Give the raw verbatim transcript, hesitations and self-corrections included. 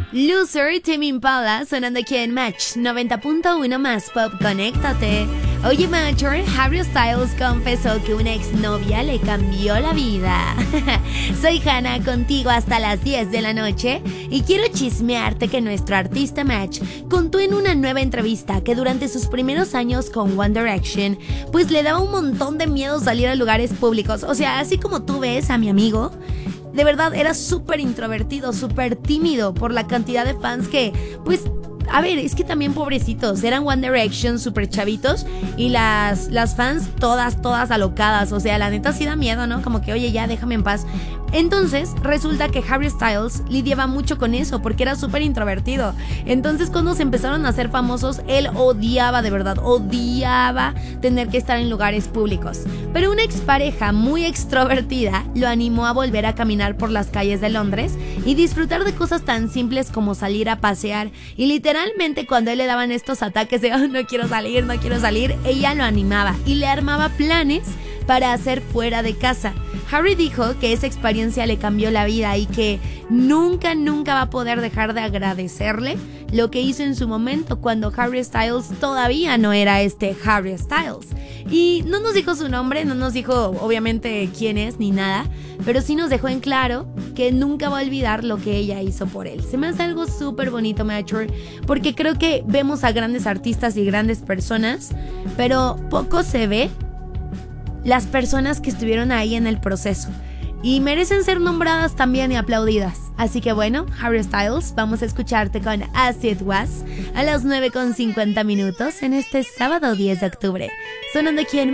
Loser, Tame Impala, sonando aquí en Match noventa punto uno más Pop, conéctate. Oye, Matcher, Harry Styles confesó que una exnovia le cambió la vida. Soy Hannah, contigo hasta las diez de la noche, y quiero chismearte que nuestro artista Match contó en una nueva entrevista que durante sus primeros años con One Direction, pues le daba un montón de miedo salir a lugares públicos. O sea, así como tú ves a mi amigo, de verdad era súper introvertido, súper tímido por la cantidad de fans que, pues, a ver, es que también pobrecitos, eran One Direction súper chavitos y las, las fans todas, todas alocadas. O sea, la neta sí da miedo, ¿no? Como que, oye, ya déjame en paz. Entonces, resulta que Harry Styles lidiaba mucho con eso porque era súper introvertido. Entonces, cuando se empezaron a hacer famosos, él odiaba, de verdad, odiaba tener que estar en lugares públicos. Pero una expareja muy extrovertida lo animó a volver a caminar por las calles de Londres y disfrutar de cosas tan simples como salir a pasear. Y literalmente, cuando él le daban estos ataques de oh, no quiero salir, no quiero salir, ella lo animaba y le armaba planes para hacer fuera de casa. Harry dijo que esa experiencia le cambió la vida y que nunca, nunca va a poder dejar de agradecerle lo que hizo en su momento cuando Harry Styles todavía no era este Harry Styles. Y no nos dijo su nombre, no nos dijo obviamente quién es ni nada, pero sí nos dejó en claro que nunca va a olvidar lo que ella hizo por él. Se me hace algo súper bonito, Mature, porque creo que vemos a grandes artistas y grandes personas, pero poco se ve las personas que estuvieron ahí en el proceso y merecen ser nombradas también y aplaudidas. Así que bueno, Harry Styles, vamos a escucharte con As It Was a las nueve con cincuenta minutos en este sábado diez de octubre, sonando aquí en